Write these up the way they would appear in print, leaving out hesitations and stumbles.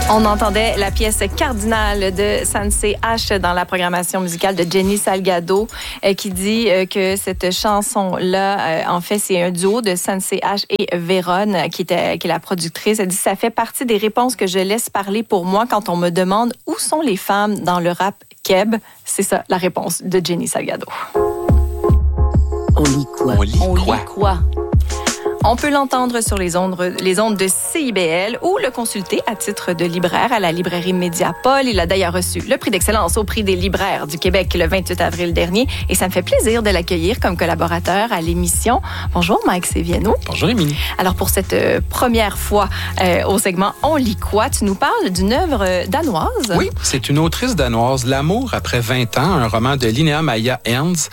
On entendait la pièce Cardinal de Sensei H dans la programmation musicale de Jenny Salgado qui dit que cette chanson-là, en fait, c'est un duo de Sensei H et Véronne qui est la productrice. Elle dit « Ça fait partie des réponses que je laisse parler pour moi quand on me demande où sont les femmes dans le rap keb. » C'est ça, la réponse de Jenny Salgado. On lit quoi? On lit quoi? On peut l'entendre sur les ondes de CIBL ou le consulter à titre de libraire à la librairie Mediapol. Il a d'ailleurs reçu le prix d'excellence au prix des libraires du Québec le 28 avril dernier et ça me fait plaisir de l'accueillir comme collaborateur à l'émission. Bonjour Mike Séviano. Bonjour Émilie. Alors pour cette première fois au segment On lit quoi, tu nous parles d'une œuvre danoise. Oui, c'est une autrice danoise, L'amour après 20 ans, un roman de Linnea Maja Ernst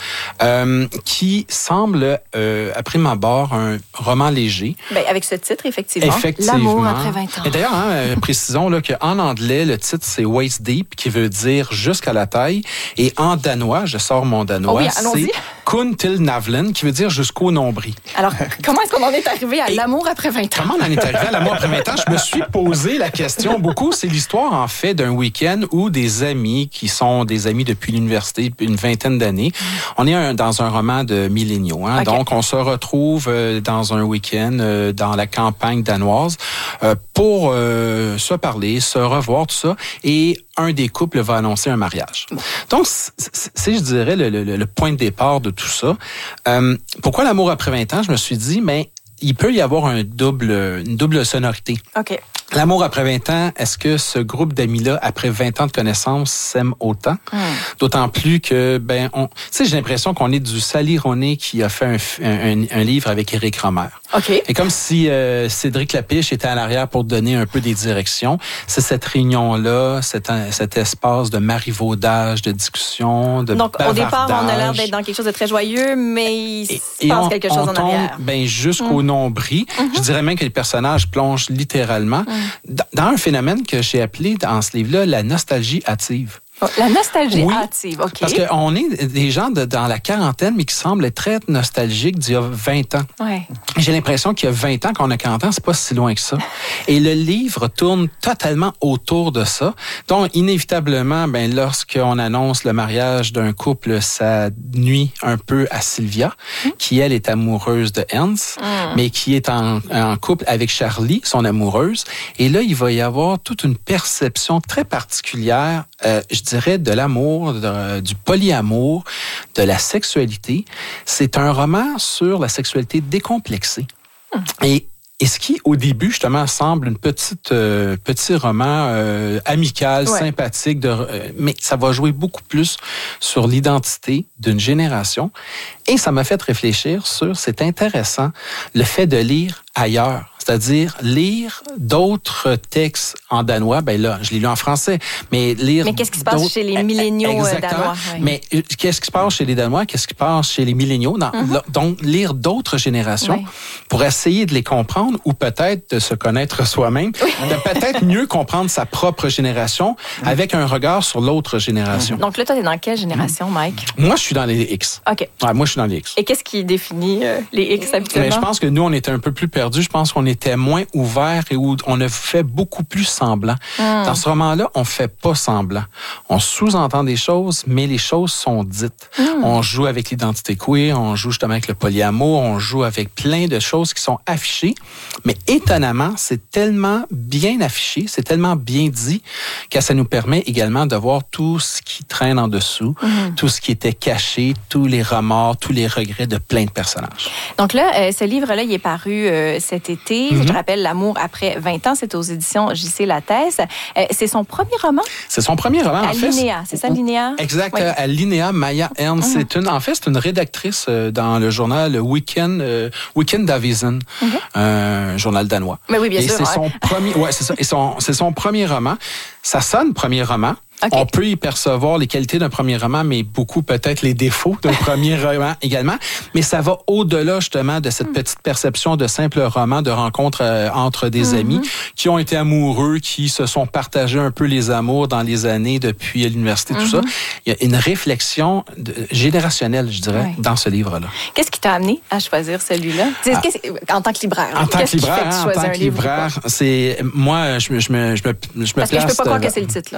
qui semble, à prime abord, un roman léger. Bien, avec ce titre, effectivement. L'amour après 20 ans. Et d'ailleurs, précisons là, qu'en anglais, le titre, c'est Waist Deep, qui veut dire jusqu'à la taille. Et en danois, je sors mon danois, c'est Kun til navlen, qui veut dire jusqu'au nombril. Alors, comment est-ce qu'on en est arrivé à l'amour après 20 ans? Comment on en est arrivé à l'amour après 20 ans? Je me suis posé la question beaucoup. C'est l'histoire, en fait, d'un week-end où des amis qui sont des amis depuis l'université, une vingtaine d'années, on est dans un roman de milléniaux. Hein? Okay. Donc, on se retrouve dans un week-end dans la campagne danoise pour se parler, se revoir, tout ça. Et un des couples va annoncer un mariage. Donc, c'est je dirais, le point de départ de tout ça. Pourquoi l'amour après 20 ans? Je me suis dit, mais il peut y avoir une double sonorité. OK. L'amour après 20 ans, est-ce que ce groupe d'amis-là, après 20 ans de connaissances, s'aime autant? D'autant plus que, tu sais, j'ai l'impression qu'on est du Sally Rooney qui a fait un livre avec Éric Rohmer. OK. Et comme si Cédric Lapiche était à l'arrière pour donner un peu des directions. C'est cette réunion-là, cet espace de marivaudage, de discussion, de donc, bavardage. Au départ, on a l'air d'être dans quelque chose de très joyeux, mais il se passe quelque chose en arrière. Jusqu'au nombril. Je dirais même que les personnages plongent littéralement dans un phénomène que j'ai appelé dans ce livre-là la nostalgie hâtive. La nostalgie hâtive, OK. Parce qu'on est des gens dans la quarantaine, mais qui semblent être très nostalgiques d'il y a 20 ans. Ouais. J'ai l'impression qu'il y a 20 ans qu'on a 40 ans, c'est pas si loin que ça. Et le livre tourne totalement autour de ça. Donc, inévitablement, lorsqu'on annonce le mariage d'un couple, ça nuit un peu à Sylvia, qui, elle, est amoureuse de Ernst, mais qui est en couple avec Charlie, son amoureuse. Et là, il va y avoir toute une perception très particulière, je dirais, de l'amour, du polyamour, de la sexualité. C'est un roman sur la sexualité décomplexée. Et ce qui, au début, justement, semble une petit roman amical, sympathique, mais ça va jouer beaucoup plus sur l'identité d'une génération. Et ça m'a fait réfléchir sur, c'est intéressant, le fait de lire ailleurs. C'est-à-dire lire d'autres textes en danois. Là, je l'ai lu en français, mais lire. Mais qu'est-ce qui se passe chez les milléniaux danois? Oui. Mais qu'est-ce qui se passe chez les Danois? Qu'est-ce qui se passe chez les milléniaux? Donc, lire d'autres générations pour essayer de les comprendre ou peut-être de se connaître soi-même, de peut-être mieux comprendre sa propre génération avec un regard sur l'autre génération. Donc là, toi, t'es dans quelle génération, Mike? Moi, je suis dans les X. OK. Ouais, moi, je suis dans les X. Et qu'est-ce qui définit les X habituellement? Mais je pense que nous, on était un peu plus perdus. Je pense qu'on était moins ouvert et où on a fait beaucoup plus semblant. Dans ce roman-là, on fait pas semblant. On sous-entend des choses, mais les choses sont dites. On joue avec l'identité queer, on joue justement avec le polyamour, on joue avec plein de choses qui sont affichées, mais étonnamment, c'est tellement bien affiché, c'est tellement bien dit que ça nous permet également de voir tout ce qui traîne en dessous, tout ce qui était caché, tous les remords, tous les regrets de plein de personnages. Donc là, ce livre-là, il est paru cet été. Je rappelle L'amour après 20 ans, c'est aux éditions J.C. Lattès. C'est son premier roman? C'est son premier roman, en fait. À Linnea, c'est ça, Linnea? Exact, à Linnea Maja Ernst. C'est une rédactrice dans le journal Weekend Davisen, un journal danois. Mais oui, bien sûr. C'est son premier, c'est ça. Et c'est son premier roman. Ça sonne premier roman, Okay. On peut y percevoir les qualités d'un premier roman, mais beaucoup peut-être les défauts d'un premier roman également. Mais ça va au-delà justement de cette petite perception de simple roman, de rencontre entre des amis qui ont été amoureux, qui se sont partagés un peu les amours dans les années depuis l'université, tout ça. Il y a une réflexion générationnelle, je dirais, dans ce livre-là. Qu'est-ce qui t'a amené à choisir celui-là? En tant que libraire. En tant que libraire, c'est moi, je me Parce que je peux pas croire que c'est le titre, là.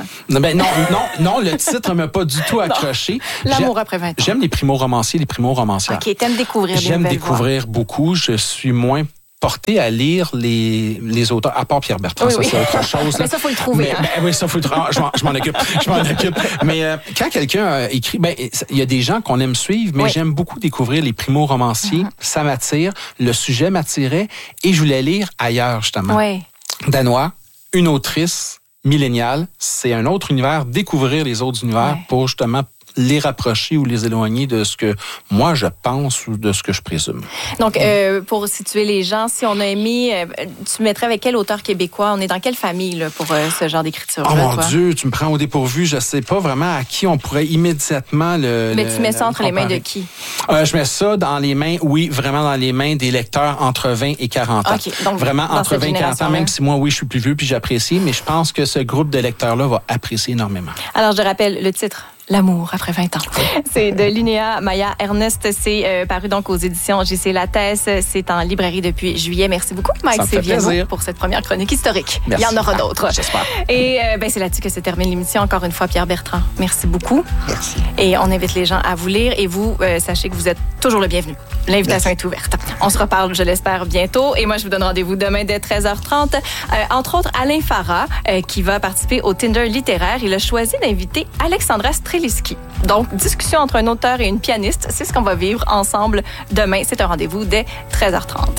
Non, le titre m'a pas du tout accroché. L'amour après 20 ans. J'aime les primo-romanciers, les primo-romancières. OK, t'aimes découvrir. J'aime découvrir beaucoup. Je suis moins porté à lire les auteurs, à part Pierre Bertrand, c'est autre chose. Mais ça, faut le trouver. Oui, ça, faut le trouver. Je m'en occupe. Mais quand quelqu'un écrit, il y a des gens qu'on aime suivre, mais j'aime beaucoup découvrir les primo-romanciers. Ça m'attire. Le sujet m'attirait et je voulais lire ailleurs, justement. Oui. Danois, une autrice milléniale, c'est un autre univers, découvrir les autres univers pour justement les rapprocher ou les éloigner de ce que moi je pense ou de ce que je présume. Donc, pour situer les gens, si on a aimé, tu mettrais avec quel auteur québécois? On est dans quelle famille là, pour ce genre d'écriture-là? Oh mon Dieu, tu me prends au dépourvu. Je sais pas vraiment à qui on pourrait immédiatement Mais tu mets ça entre les mains de qui? Je mets ça dans les mains, vraiment dans les mains des lecteurs entre 20 et 40 ans. Okay, donc vraiment entre 20 et 40 ans, même si moi, je suis plus vieux puis j'apprécie, mais je pense que ce groupe de lecteurs-là va apprécier énormément. Alors, je rappelle le titre. L'amour après 20 ans. C'est de Linnea Maya Ernest. C'est paru donc aux éditions J.C. Lattès. C'est en librairie depuis juillet. Merci beaucoup, Mike Séviano, pour cette première chronique historique. Merci. Il y en aura d'autres. J'espère. Et c'est là-dessus que se termine l'émission. Encore une fois, Pierre Bertrand, merci beaucoup. Merci. Et on invite les gens à vous lire. Et vous, sachez que vous êtes toujours le bienvenu. L'invitation est ouverte. On se reparle, je l'espère, bientôt. Et moi, je vous donne rendez-vous demain dès 13h30. Entre autres, Alain Farah, qui va participer au Tinder littéraire. Il a choisi d'inviter Alexandra Streliski. Donc, discussion entre un auteur et une pianiste. C'est ce qu'on va vivre ensemble demain. C'est un rendez-vous dès 13h30.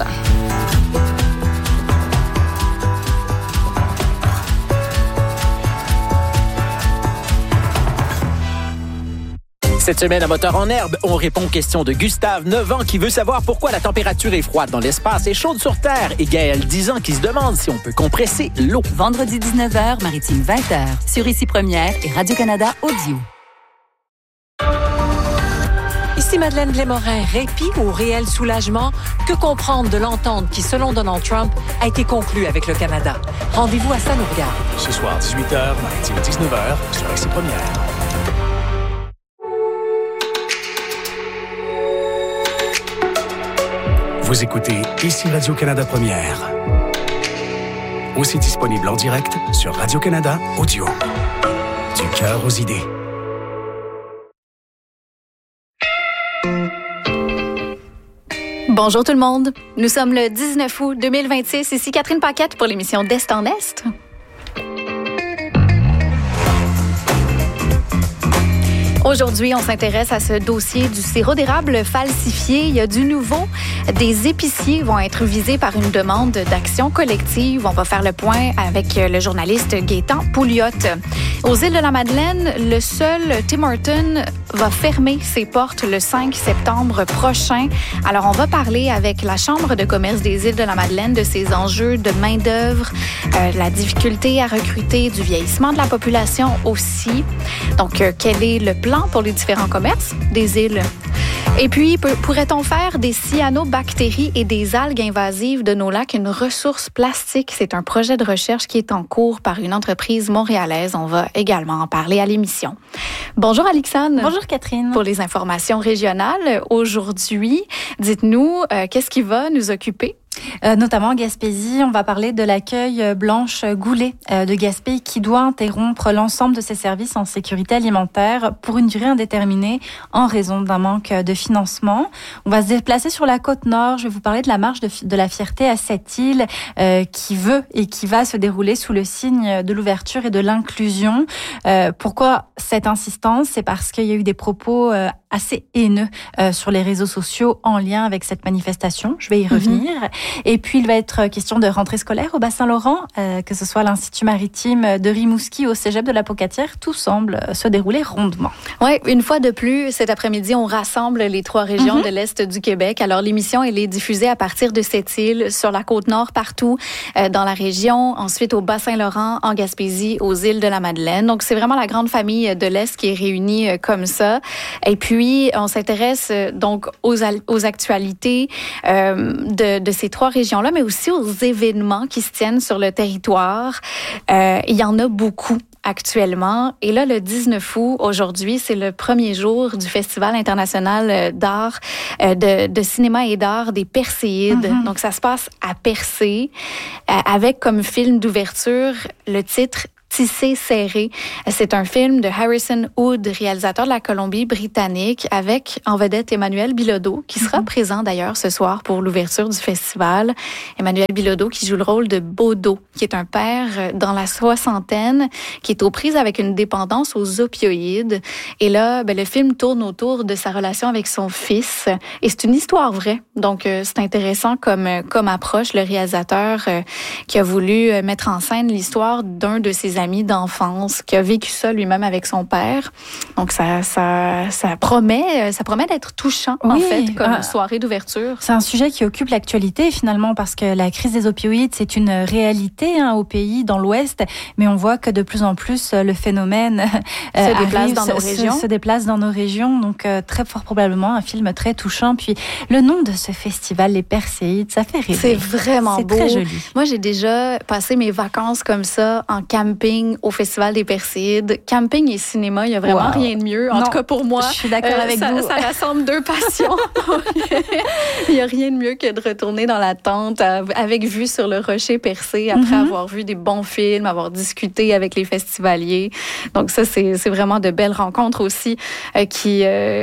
Cette semaine, à Moteur en herbe, on répond aux questions de Gustave, 9 ans, qui veut savoir pourquoi la température est froide dans l'espace et chaude sur Terre. Et Gaël, 10 ans, qui se demande si on peut compresser l'eau. Vendredi 19h, Maritime 20h, sur Ici Première et Radio-Canada Audio. Ici Madeleine Blais-Morin. Répit ou réel soulagement? Que comprendre de l'entente qui, selon Donald Trump, a été conclue avec le Canada? Rendez-vous à Ça nous regarde. Ce soir, 18h, Maritime 19h, sur Ici Première. Vous écoutez Ici Radio-Canada Première. Aussi disponible en direct sur Radio-Canada Audio. Du cœur aux idées. Bonjour tout le monde. Nous sommes le 19 août 2026. Ici Catherine Paquette pour l'émission d'Est en Est. Aujourd'hui, on s'intéresse à ce dossier du sirop d'érable falsifié. Il y a du nouveau. Des épiciers vont être visés par une demande d'action collective. On va faire le point avec le journaliste Gaétan Pouliot. Aux îles de la Madeleine, le seul Tim Hortons va fermer ses portes le 5 septembre prochain. Alors, on va parler avec la Chambre de commerce des îles de la Madeleine de ces enjeux de main-d'œuvre, la difficulté à recruter, du vieillissement de la population aussi. Donc, quel est le plan pour les différents commerces des îles? Et puis, pourrait-on faire des cyanobactéries et des algues invasives de nos lacs une ressource plastique? C'est un projet de recherche qui est en cours par une entreprise montréalaise. On va également en parler à l'émission. Bonjour Alexandre. Bonjour Catherine. Pour les informations régionales, aujourd'hui, dites-nous, qu'est-ce qui va nous occuper? Notamment en Gaspésie, on va parler de l'accueil Blanche Goulet de Gaspé qui doit interrompre l'ensemble de ses services en sécurité alimentaire pour une durée indéterminée en raison d'un manque de financement. On va se déplacer sur la côte nord. Je vais vous parler de la marche de la fierté à Sept-Îles qui veut et qui va se dérouler sous le signe de l'ouverture et de l'inclusion. Pourquoi cette insistance? C'est parce qu'il y a eu des propos assez haineux sur les réseaux sociaux en lien avec cette manifestation. Je vais y revenir. Et puis, il va être question de rentrée scolaire au Bas-Saint-Laurent, que ce soit à l'Institut maritime de Rimouski, au cégep de la Pocatière. Tout semble se dérouler rondement. Oui, une fois de plus, cet après-midi, on rassemble les 3 régions de l'Est du Québec. Alors, l'émission, elle est diffusée à partir de Sept-Îles, sur la Côte-Nord, partout dans la région. Ensuite, au Bas-Saint-Laurent, en Gaspésie, aux îles de la Madeleine. Donc, c'est vraiment la grande famille de l'Est qui est réunie comme ça. Et puis, on s'intéresse donc aux actualités de ces 3 régions-là, mais aussi aux événements qui se tiennent sur le territoire. Il y en a beaucoup actuellement. Et là, le 19 août, aujourd'hui, c'est le premier jour du Festival international d'art, de cinéma et d'art des Perséides. Donc, ça se passe à Percé, avec comme film d'ouverture le titre Tissé serré. C'est un film de Harrison Hood, réalisateur de la Colombie-Britannique, avec en vedette Emmanuel Bilodeau, qui sera présent d'ailleurs ce soir pour l'ouverture du festival. Emmanuel Bilodeau qui joue le rôle de Bodo, qui est un père dans la soixantaine, qui est aux prises avec une dépendance aux opioïdes. Et là, le film tourne autour de sa relation avec son fils. Et c'est une histoire vraie. Donc, c'est intéressant comme approche. Le réalisateur qui a voulu mettre en scène l'histoire d'un de ses amis d'enfance, qui a vécu ça lui-même avec son père. Donc, ça promet d'être touchant, en fait, comme soirée d'ouverture. C'est un sujet qui occupe l'actualité, finalement, parce que la crise des opioïdes, c'est une réalité au pays, dans l'Ouest, mais on voit que de plus en plus, le phénomène se déplace dans nos régions. Donc, très fort probablement, un film très touchant. Puis, le nom de ce festival, les Perséides, ça fait rêver. C'est vraiment beau. C'est très joli. Moi, j'ai déjà passé mes vacances comme ça, en camping, au Festival des Perséides. Camping et cinéma, il n'y a vraiment rien de mieux. En tout cas, pour moi, je suis d'accord avec vous. Ça rassemble 2 passions. Il n'y a rien de mieux que de retourner dans la tente avec vue sur le rocher percé après avoir vu des bons films, avoir discuté avec les festivaliers. Donc ça, c'est vraiment de belles rencontres aussi qui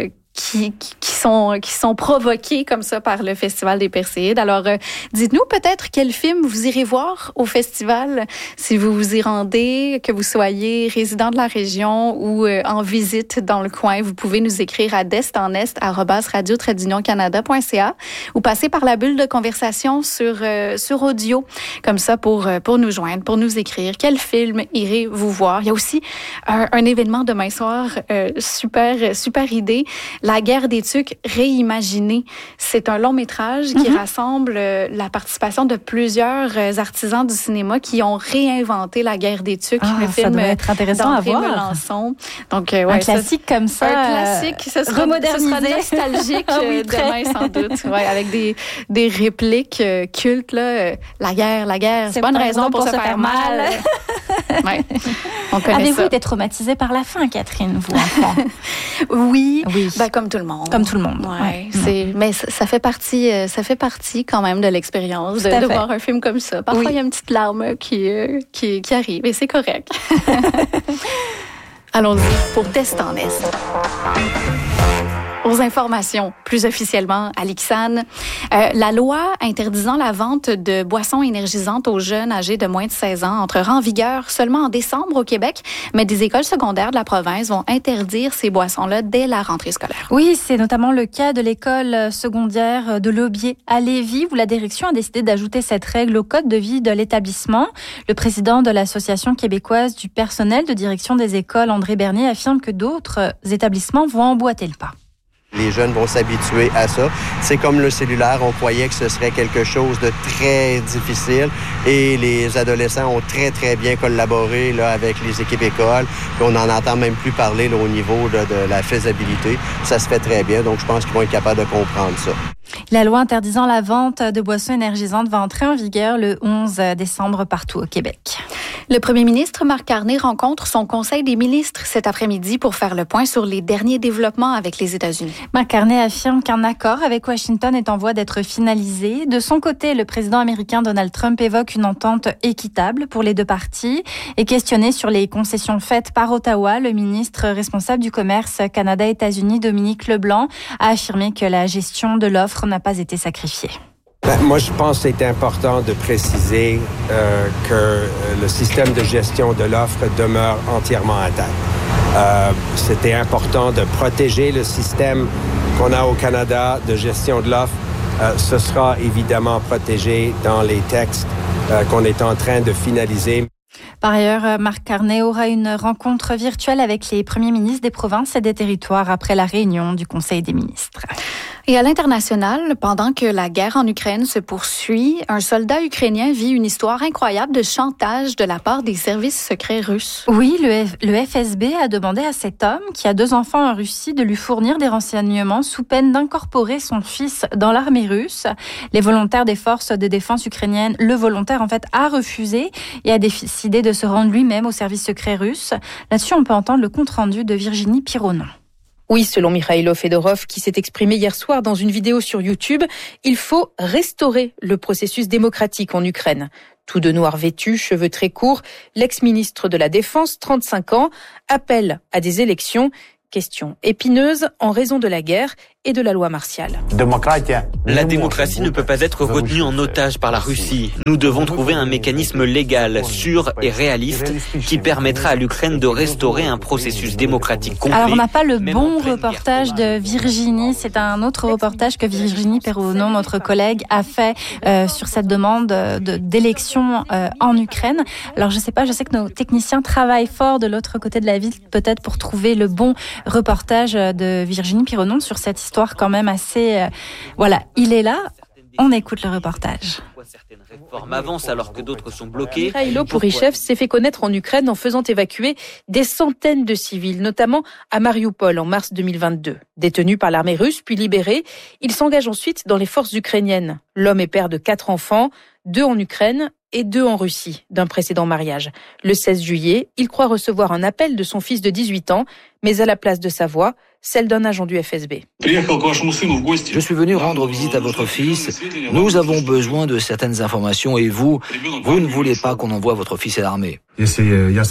sont provoqués comme ça par le Festival des Perséides. Alors, dites-nous peut-être quel film vous irez voir au festival, si vous vous y rendez, que vous soyez résident de la région ou en visite dans le coin. Vous pouvez nous écrire à destenest@radio-canada.ca ou passer par la bulle de conversation sur audio, comme ça pour nous joindre, pour nous écrire. Quel film irez-vous voir? Il y a aussi un événement demain soir, super idée. La guerre des Tucs réimaginée. C'est un long métrage qui rassemble la participation de plusieurs artisans du cinéma qui ont réinventé la guerre des Tucs. Le film, ça doit être intéressant à voir. Melançon. Donc, un classique comme ça. Un classique. Ce sera nostalgique demain, sans doute. Ouais, avec des répliques cultes. Là. La guerre. C'est pas une raison pour se faire mal. Ouais. Avez-vous été traumatisée par la fin, Catherine, vous, enfant? Oui. Comme tout le monde. Ouais. Mais ça fait partie quand même de l'expérience de voir un film comme ça. Parfois, il y a une petite larme qui arrive et c'est correct. Allons-y pour Test en Est. Aux informations, plus officiellement, à l'IXAN, la loi interdisant la vente de boissons énergisantes aux jeunes âgés de moins de 16 ans entrera en vigueur seulement en décembre au Québec, mais des écoles secondaires de la province vont interdire ces boissons-là dès la rentrée scolaire. Oui, c'est notamment le cas de l'école secondaire de l'Aubier à Lévis, où la direction a décidé d'ajouter cette règle au code de vie de l'établissement. Le président de l'Association québécoise du personnel de direction des écoles, André Bernier, affirme que d'autres établissements vont emboîter le pas. Les jeunes vont s'habituer à ça. C'est comme le cellulaire, on croyait que ce serait quelque chose de très difficile et les adolescents ont très, très bien collaboré là, avec les équipes écoles. Puis on n'en entend même plus parler là, au niveau là, de la faisabilité. Ça se fait très bien, donc je pense qu'ils vont être capables de comprendre ça. La loi interdisant la vente de boissons énergisantes va entrer en vigueur le 11 décembre partout au Québec. Le premier ministre Marc Carney rencontre son conseil des ministres cet après-midi pour faire le point sur les derniers développements avec les États-Unis. Marc Carney affirme qu'un accord avec Washington est en voie d'être finalisé. De son côté, le président américain Donald Trump évoque une entente équitable pour les 2 parties. Et questionné sur les concessions faites par Ottawa, le ministre responsable du commerce Canada-États-Unis, Dominique Leblanc, a affirmé que la gestion de l'offre n'a pas été sacrifiée. Moi, je pense que c'est important de préciser que le système de gestion de l'offre demeure entièrement intact. C'était important de protéger le système qu'on a au Canada de gestion de l'offre Ce sera évidemment protégé dans les textes qu'on est en train de finaliser. Par ailleurs, Marc Carney aura une rencontre virtuelle avec les premiers ministres des provinces et des territoires après la réunion du Conseil des ministres. Et à l'international, pendant que la guerre en Ukraine se poursuit, un soldat ukrainien vit une histoire incroyable de chantage de la part des services secrets russes. Oui, le FSB a demandé à cet homme, qui a 2 enfants en Russie, de lui fournir des renseignements sous peine d'incorporer son fils dans l'armée russe. Les volontaires des forces de défense ukrainiennes, le volontaire en fait a refusé et a décidé de se rendre lui-même au service secret russe. Là-dessus, on peut entendre le compte-rendu de Virginie Pironon. Oui, selon Mikhailo Fedorov, qui s'est exprimé hier soir dans une vidéo sur YouTube, il faut restaurer le processus démocratique en Ukraine. Tout de noir vêtu, cheveux très courts, l'ex-ministre de la Défense, 35 ans, appelle à des élections. Question épineuse en raison de la guerre et de la loi martiale. La démocratie ne peut pas être retenue en otage par la Russie. Nous devons trouver un mécanisme légal, sûr et réaliste qui permettra à l'Ukraine de restaurer un processus démocratique complet. Alors on n'a pas le bon reportage de Virginie, c'est un autre reportage que Virginie Pironon, notre collègue, a fait sur cette demande d'élection en Ukraine. Alors je sais pas, je sais que nos techniciens travaillent fort de l'autre côté de la ville peut-être pour trouver le bon reportage de Virginie Pironon sur cette histoire quand même assez... voilà, il est là, on écoute le reportage. Certaines réformes avancent alors que d'autres sont bloquées. Mikhailo Pourychev s'est fait connaître en Ukraine en faisant évacuer des centaines de civils, notamment à Mariupol en mars 2022. Détenu par l'armée russe puis libéré, il s'engage ensuite dans les forces ukrainiennes. L'homme est père de 4 enfants, 2 en Ukraine et 2 en Russie, d'un précédent mariage. Le 16 juillet, il croit recevoir un appel de son fils de 18 ans, mais à la place de sa voix, celle d'un agent du FSB. Je suis venu rendre visite à votre fils. Nous avons besoin de certaines informations et vous ne voulez pas qu'on envoie votre fils à l'armée. Et si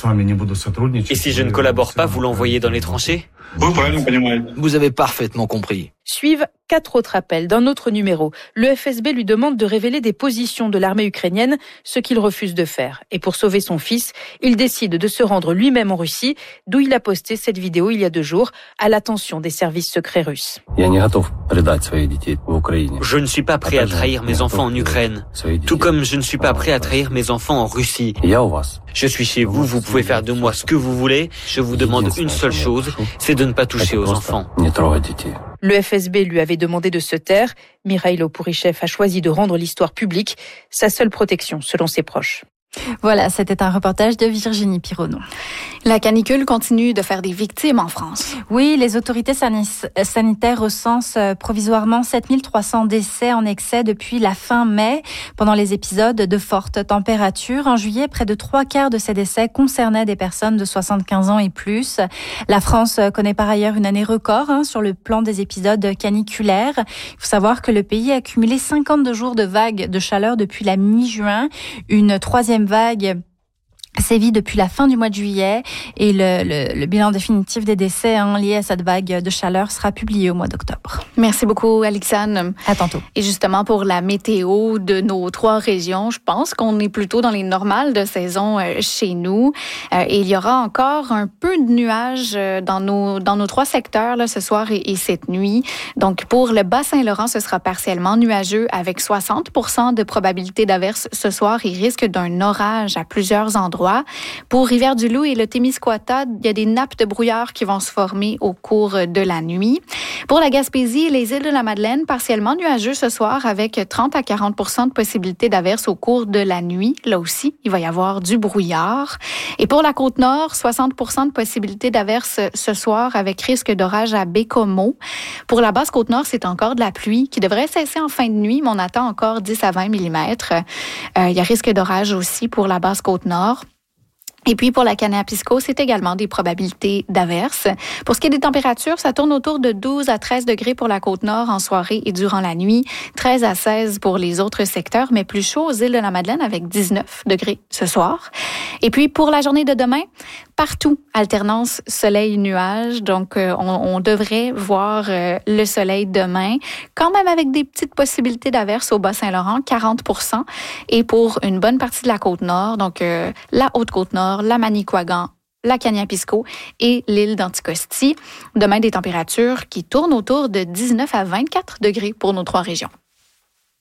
je ne collabore pas, vous l'envoyez dans les tranchées ? Vous avez parfaitement compris. Suivent 4 autres appels d'un autre numéro. Le FSB lui demande de révéler des positions de l'armée ukrainienne, ce qu'il refuse de faire. Et pour sauver son fils, il décide de se rendre lui-même en Russie, d'où il a posté cette vidéo il y a 2 jours, à l'attention des services secrets russes. Je ne suis pas prêt à trahir mes enfants en Ukraine, tout comme je ne suis pas prêt à trahir mes enfants en Russie. Je suis chez vous, vous pouvez faire de moi ce que vous voulez. Je vous demande une seule chose, c'est de ne pas toucher aux enfants. Le FSB lui avait demandé de se taire. Mikhailo Pourychev a choisi de rendre l'histoire publique, sa seule protection selon ses proches. Voilà, c'était un reportage de Virginie Pironon. La canicule continue de faire des victimes en France. Oui, les autorités sanitaires recensent provisoirement 7300 décès en excès depuis la fin mai, pendant les épisodes de fortes températures. En juillet, près de 3/4 de ces décès concernaient des personnes de 75 ans et plus. La France connaît par ailleurs une année record sur le plan des épisodes caniculaires. Il faut savoir que le pays a accumulé 52 jours de vagues de chaleur depuis la mi-juin. Une 3e vague sévit depuis la fin du mois de juillet et le bilan définitif des décès liés à cette vague de chaleur sera publié au mois d'octobre. Merci beaucoup, Alexandre. À tantôt. Et justement, pour la météo de nos 3 régions, je pense qu'on est plutôt dans les normales de saison chez nous. Et il y aura encore un peu de nuages dans nos 3 secteurs là, ce soir et cette nuit. Donc, pour le Bas-Saint-Laurent, ce sera partiellement nuageux avec 60% de probabilité d'averse ce soir et risque d'un orage à plusieurs endroits. Pour Rivière-du-Loup et le Témiscouata, il y a des nappes de brouillard qui vont se former au cours de la nuit. Pour la Gaspésie et les îles de la Madeleine, partiellement nuageux ce soir avec 30 à 40% de possibilité d'averse au cours de la nuit. Là aussi, il va y avoir du brouillard. Et pour la Côte-Nord, 60% de possibilité d'averse ce soir avec risque d'orage à Bécomo. Pour la Basse-Côte-Nord, c'est encore de la pluie qui devrait cesser en fin de nuit, mais on attend encore 10 à 20 mm. Il y a risque d'orage aussi pour la Basse-Côte-Nord. Et puis, pour la Kanéapiskos, c'est également des probabilités d'averse. Pour ce qui est des températures, ça tourne autour de 12 à 13 degrés pour la Côte-Nord en soirée et durant la nuit, 13 à 16 pour les autres secteurs, mais plus chaud aux îles de la Madeleine avec 19 degrés ce soir. Et puis, pour la journée de demain, partout, alternance soleil-nuage. Donc, on devrait voir le soleil demain, quand même avec des petites possibilités d'averse au Bas-Saint-Laurent, 40%. Et pour une bonne partie de la Côte-Nord, donc la Haute-Côte-Nord, la Manicouagan, la Kanéapiskos et l'île d'Anticosti. Demain, des températures qui tournent autour de 19 à 24 degrés pour nos 3 régions.